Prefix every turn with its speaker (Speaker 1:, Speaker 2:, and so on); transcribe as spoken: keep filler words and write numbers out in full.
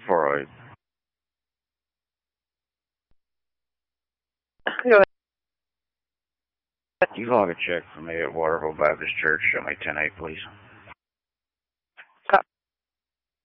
Speaker 1: four oh eight.
Speaker 2: Go ahead.
Speaker 1: You log a check for me at Waterville Baptist Church. Show me ten eight, please.